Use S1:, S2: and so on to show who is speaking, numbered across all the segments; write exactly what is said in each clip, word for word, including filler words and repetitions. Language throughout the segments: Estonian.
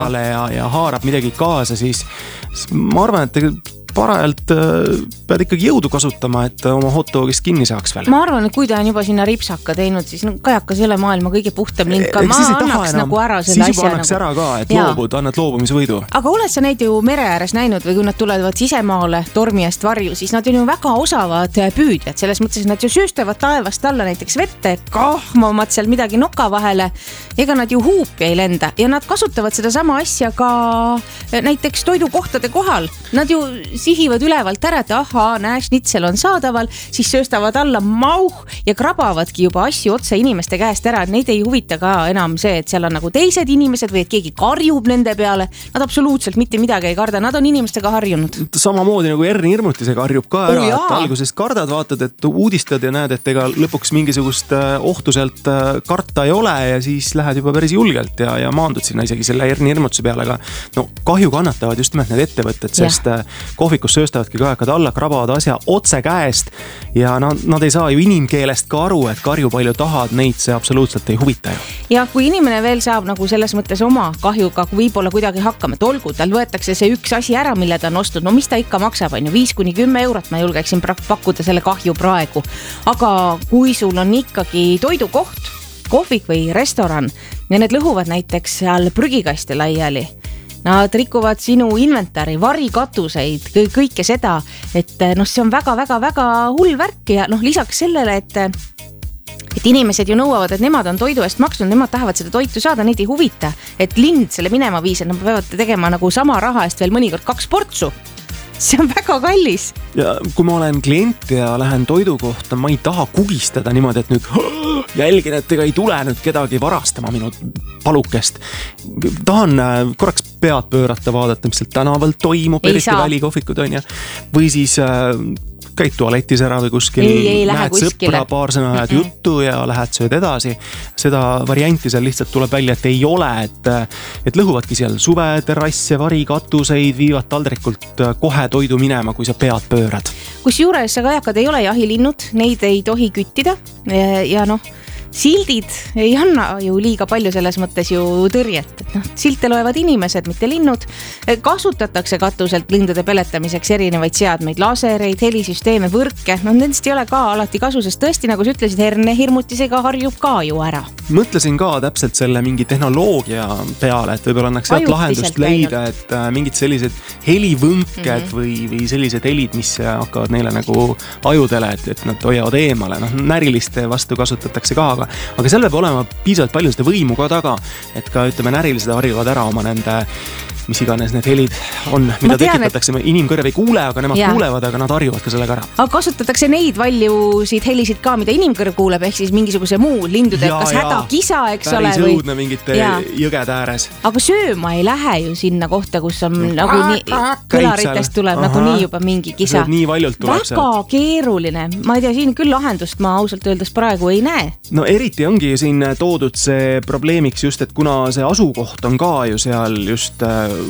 S1: ja, ja haarab midagi kaasa, siis ma arvan, et parajalt pead ikkagi jõudu kasutama, et oma hotdogist kinni saaks veel.
S2: Ma arvan, et kui ta on juba sinna ripsaka teinud, siis no, kajakas ei ole maailma kõige puhtam lind ka. Ma annaks nagu ära selle
S1: siis
S2: asja.
S1: Siis juba annaks
S2: nagu...
S1: ära ka, et Jaa. loobud, annad loobumisvõidu.
S2: Aga oled sa neid ju mere ääres näinud või kui nad tulevad sisemaale tormi eest varju, siis nad on ju väga osavad püüdjad. Selles mõttes, nad ju sööstavad taevast alla näiteks vette, kahmavad seal midagi noka vahele. Ega nad ju huupi ei lenda ja nad kasutavad seda sama asja ka näiteks toidukohtade kohal. Nad ju sihivad ülevalt ära, et ahaa, näe, šnitsel on saadaval, siis sööstavad alla mauh ja krabavadki juba asju otse inimeste käest ära. Neid ei huvita ka enam see, et seal on nagu teised inimesed või et keegi karjub nende peale. Nad absoluutselt mitte midagi ei karda, nad on inimestega harjunud.
S1: Samamoodi nagu Erni Hirmutisega harjub ka ära,
S2: oh,
S1: et alguses kardad, vaatad, et uudistad ja näed, et ega lõpuks mingisugust ohtu sealt karta ei ole ja siis lähed juba päris julgelt ja, ja maandud sinna isegi selle Erni Hirmutise peale, aga no kahju kannatavad just nimelt need ettevõtted, sest ja. kohvikus sööstavadki kajakad alla, krabavad asja otse käest ja nad, nad ei saa ju inimkeelest ka aru, et karju palju tahad, neid see absoluutselt ei huvita ju.
S2: Ja kui inimene veel saab nagu selles mõttes oma kahjuga võib-olla kuidagi hakkama, et olgu, tal võetakse see üks asi ära, mille ta on ostnud, no mis ta ikka maksab, on ju, viis kuni kümme eurot ma julgeksin pakkuda selle kahju praegu. Aga kui sul on ikkagi toidukoht, kohvik või restoran ja need lõhuvad näiteks seal prügikaste laiali, nad rikuvad sinu inventari, varikatuseid, kõike seda, et noh, see on väga-väga-väga hull värk ja noh, lisaks sellele, et et inimesed ju nõuavad, et nemad on toidu eest maksnud, nemad tahavad seda toitu saada, neid ei huvita, et lind selle minema viis, et nad peavad tegema nagu sama raha eest veel mõnikord kaks portsu. See on väga kallis.
S1: Ja kui ma olen klient ja lähen toidu kohta, ma ei taha kugistada niimoodi, et nüüd jälgin, et ega ei tule nüüd kedagi varastama minu palukest. Tahan korraks pead pöörata, vaadata, mis seal tänavalt toimub, eriti välikohvikud on ja. Või siis käid tualetis ära või kuskil,
S2: ei, ei,
S1: lähed sõpra, paar sõna ajad mm-hmm. juttu ja lähed sööd edasi. Seda varianti seal lihtsalt tuleb välja, et ei ole, et, et lõhuvadki seal suve, terrasse, varikatuseid, viivad taldrikult kohe toidu minema, kui sa pead pöörad.
S2: Kus juures kajakad ei ole jahilinnud, neid ei tohi küttida ja, ja noh, sildid ei anna ju liiga palju selles mõttes ju tõrjet, et noh, silte loevad inimesed, mitte linnud. Kasutatakse katuselt lindude peletamiseks erinevaid seadmeid, lasereid, helisüsteeme, võrke, noh nendest ei ole ka alati kasu, sest tõesti, nagu sa ütlesid, Herne Hirmutisega harjub ka ju ära.
S1: Mõtlesin ka täpselt selle mingi tehnoloogia peale, et võib-olla annaks sealt lahendust leida, et mingid sellised helivõnked mm-hmm. või, või sellised helid, mis hakkavad neile nagu ajudele, et, et nad hoiavad eemale, noh näriliste vastu kasutatakse ka, aga seal peab olema piisavalt palju seda võimu ka taga, et ka ütleme närilised harjuvad ära oma nende mis iganes need helid on, mida tean, tekitatakse, et... inimkõrv ei kuule, aga nemad ja. kuulevad, aga nad harjuvad ka sellega ära.
S2: Aga kasutatakse neid valjusid helisid ka, mida inimkõrv kuuleb, ehk siis mingisuguse muu lindude, ja, kas häda kisa, eks ole.
S1: Päris õudne mingite ja. jõgede ääres.
S2: Aga sööma ei lähe ju sinna kohta, kus on mm. nagu nii, kõlaritest tuleb Aha. nagu nii juba mingi kisa.
S1: Nii valjult tuleb
S2: väga seal. Keeruline. Ma ei tea, siin küll lahendust ma ausalt öeldes praegu ei näe.
S1: No eriti ongi siin toodud see probleemiks just, et kuna see asukoht on ka ju seal just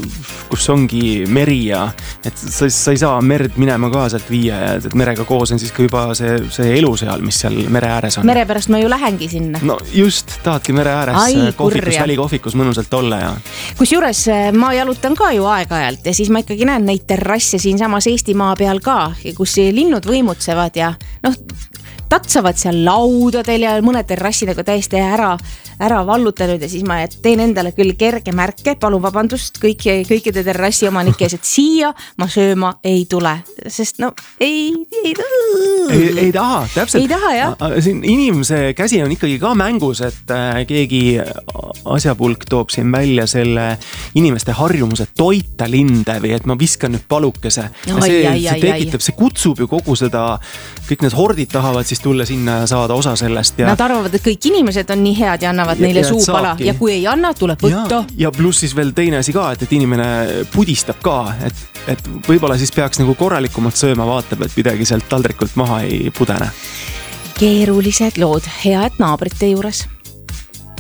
S1: kus ongi meri ja et sa, sa ei saa merd minema ka sealt viia ja et merega koos on siis ka juba see, see elu seal, mis seal mere ääres on.
S2: Mere pärast ma ju lähengi sinna.
S1: No just, tahadki mere ääres Ai, kohvikus, välikohvikus mõnusalt olla ja.
S2: Kus juures ma jalutan ka ju aeg-ajalt ja siis ma ikkagi näen neid terrasse siin samas Eestimaa peal ka, kus linnud võimutsevad ja noh, tatsavad seal laudadel ja mõned terrassi nagu täiesti ära, ära vallutanud ja siis ma teen endale küll kerge märke, palun vabandust kõik, kõikide terrassi omanikes, et siia ma sööma ei tule, sest no ei, ei,
S1: ei, ei taha, täpselt.
S2: Ei taha, jah.
S1: Siin inimese käsi on ikkagi ka mängus, et keegi asjapulk toob siin välja selle inimeste harjumuse toita linde või et ma viskan nüüd palukese. Ja see, ai, see tekitab, ai. See kutsub ju kogu seda, kõik need hordid tahavad siis tulla sinna ja saada osa sellest. Ja...
S2: Nad arvavad, et kõik inimesed on nii head ja annavad ja, neile ja, suupala ja kui ei anna, tuleb võtta.
S1: Ja, ja pluss siis veel teine asi ka, et, et inimene pudistab ka, et, et võib-olla siis peaks nagu korralikumalt sööma, vaatab, et midagi sealt taldrikult maha ei pudene.
S2: Keerulised lood, hea, et naabrite juures.